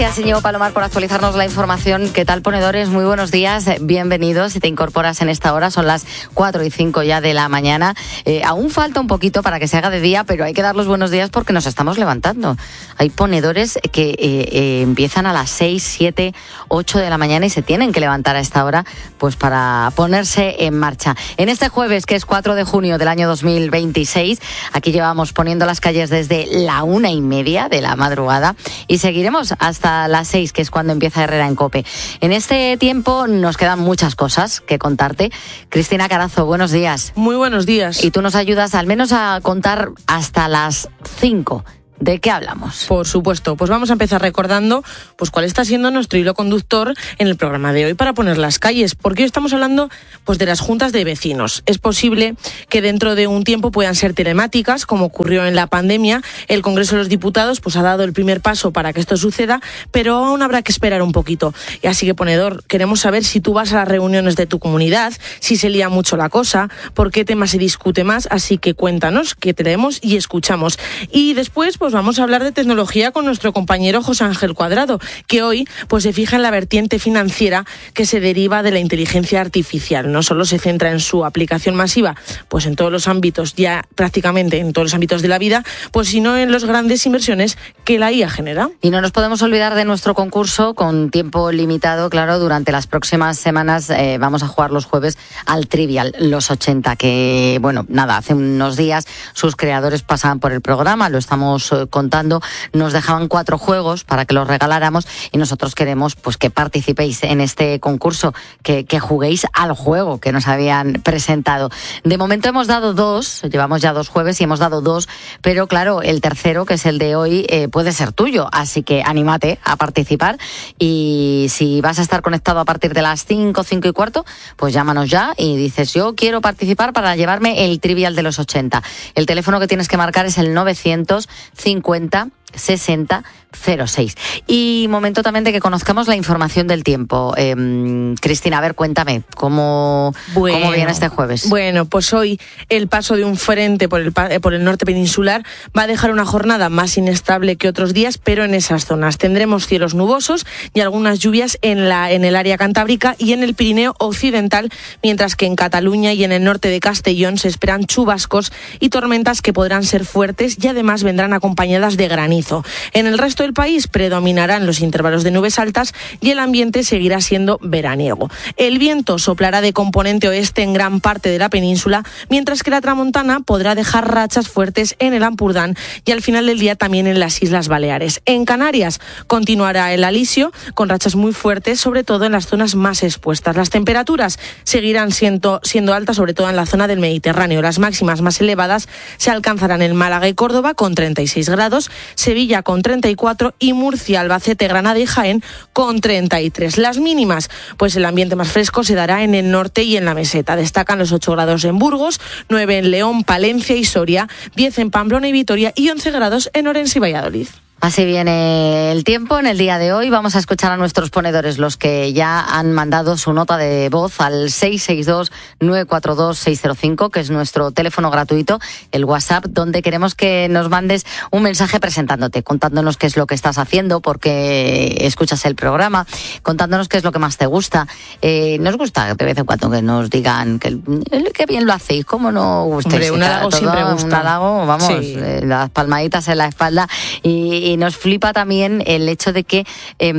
Gracias, Íñigo Palomar, por actualizarnos la información. ¿Qué tal, ponedores? Muy buenos días, bienvenidos. Si te incorporas en esta hora, son las 4:05 ya de la mañana. Aún falta un poquito para que se haga de día, pero hay que dar los buenos días porque nos estamos levantando. Hay ponedores que empiezan a las 6, 7, 8 de la mañana y se tienen que levantar a esta hora pues para ponerse en marcha. En este jueves, que es 4 de junio del año 2026, aquí llevamos poniendo las calles desde la 1:30 de la madrugada y seguiremos hasta las 6, que es cuando empieza Herrera en COPE. En este tiempo nos quedan muchas cosas que contarte. Cristina Carazo, buenos días. Muy buenos días. Y tú nos ayudas al menos a contar hasta las 5. ¿De qué hablamos? Por supuesto, pues vamos a empezar recordando pues cuál está siendo nuestro hilo conductor en el programa de hoy para poner las calles, porque hoy estamos hablando pues de las juntas de vecinos. Es posible que dentro de un tiempo puedan ser telemáticas, como ocurrió en la pandemia. El Congreso de los Diputados pues ha dado el primer paso para que esto suceda, pero aún habrá que esperar un poquito. Y así que, ponedor, queremos saber si tú vas a las reuniones de tu comunidad, si se lía mucho la cosa, por qué tema se discute más, así que cuéntanos, que te leemos y escuchamos. Y después pues vamos a hablar de tecnología con nuestro compañero José Ángel Cuadrado, que hoy pues se fija en la vertiente financiera que se deriva de la inteligencia artificial. No solo se centra en su aplicación masiva, pues en todos los ámbitos, ya prácticamente en todos los ámbitos de la vida, pues sino en las grandes inversiones que la IA genera. Y no nos podemos olvidar de nuestro concurso con tiempo limitado, claro, durante las próximas semanas vamos a jugar los jueves al Trivial, los 80, que, bueno, nada, hace unos días sus creadores pasaban por el programa, lo estamos contando, nos dejaban 4 juegos para que los regaláramos y nosotros queremos pues que participéis en este concurso, que juguéis al juego que nos habían presentado. De momento hemos dado 2, llevamos ya 2 jueves y hemos dado 2, pero claro, el tercero, que es el de hoy, puede ser tuyo, así que anímate a participar y si vas a estar conectado a partir de las 5, 5:15, pues llámanos ya y dices: yo quiero participar para llevarme el Trivial de los 80. El teléfono que tienes que marcar es el 950 60 06. Y momento también de que conozcamos la información del tiempo. Cristina, a ver, cuéntame, ¿cómo viene este jueves? Bueno, pues hoy el paso de un frente por el norte peninsular va a dejar una jornada más inestable que otros días, pero en esas zonas tendremos cielos nubosos y algunas lluvias en el área cantábrica y en el Pirineo occidental, mientras que en Cataluña y en el norte de Castellón se esperan chubascos y tormentas que podrán ser fuertes y además vendrán acompañadas de granizo. En el resto del país predominarán los intervalos de nubes altas y el ambiente seguirá siendo veraniego. El viento soplará de componente oeste en gran parte de la península, mientras que la tramontana podrá dejar rachas fuertes en el Ampurdán y al final del día también en las Islas Baleares. En Canarias continuará el alisio con rachas muy fuertes, sobre todo en las zonas más expuestas. Las temperaturas seguirán siendo altas, sobre todo en la zona del Mediterráneo. Las máximas más elevadas se alcanzarán en Málaga y Córdoba con 36 grados, Sevilla con 34 y Murcia, Albacete, Granada y Jaén con 33. Las mínimas, pues el ambiente más fresco se dará en el norte y en la meseta. Destacan los 8 grados en Burgos, 9 en León, Palencia y Soria, 10 en Pamplona y Vitoria y 11 grados en Orense y Valladolid. Así viene el tiempo en el día de hoy. Vamos a escuchar a nuestros ponedores, los que ya han mandado su nota de voz al 662-942-605, que es nuestro teléfono gratuito, el WhatsApp, donde queremos que nos mandes un mensaje presentándote, contándonos qué es lo que estás haciendo, por qué escuchas el programa, contándonos qué es lo que más te gusta. Nos gusta de vez en cuando que nos digan que bien lo hacéis, cómo no gustéis. Hombre, un halago siempre gusta. Un halago, vamos, sí. Las palmaditas en la espalda y nos flipa también el hecho de que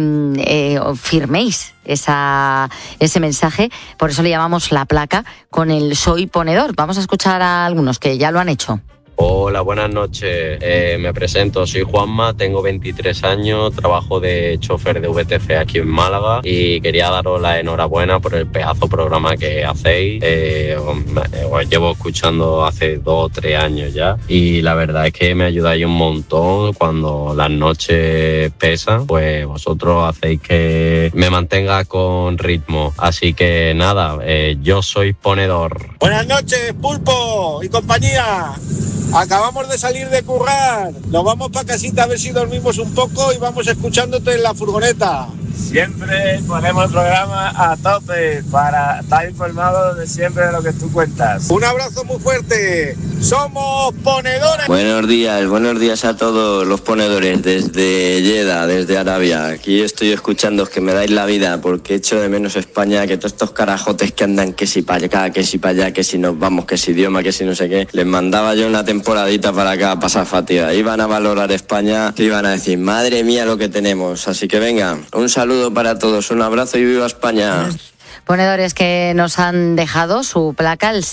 firméis ese mensaje, por eso le llamamos la placa con el soy ponedor. Vamos a escuchar a algunos que ya lo han hecho. Hola, buenas noches. Me presento, soy Juanma, tengo 23 años, trabajo de chofer de VTC aquí en Málaga y quería daros la enhorabuena por el pedazo programa que hacéis. Os llevo escuchando hace 2 o 3 años ya y la verdad es que me ayudáis un montón cuando las noches pesan, pues vosotros hacéis que me mantenga con ritmo. Así que nada, yo soy ponedor. Buenas noches, Pulpo y compañía. Acabamos de salir de currar, nos vamos para casita a ver si dormimos un poco y vamos escuchándote en la furgoneta. Siempre ponemos el programa a tope para estar informados de siempre de lo que tú cuentas. Un abrazo muy fuerte, Somos ponedores. Buenos días a todos los ponedores desde Jeddah, desde Arabia. Aquí estoy escuchando que me dais la vida porque echo de menos España, que todos estos carajotes que andan que si para acá, que si para allá, que si nos vamos, que si idioma, que si no sé qué. Les mandaba yo una temporadita para acá a pasar fatiga. Iban a valorar España, que iban a decir, madre mía lo que tenemos. Así que venga, un saludo para todos, un abrazo y viva España. Ponedores que nos han dejado su placa en el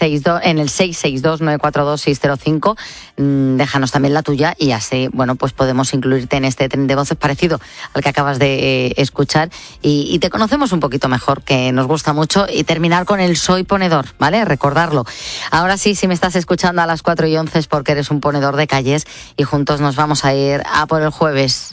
662-942-605. Déjanos también la tuya y así, bueno, pues podemos incluirte en este tren de voces parecido al que acabas de escuchar y te conocemos un poquito mejor, que nos gusta mucho, y terminar con el soy ponedor, ¿vale? Recordarlo. Ahora sí, si me estás escuchando a las 4:11 es porque eres un ponedor de calles y juntos nos vamos a ir a por el jueves.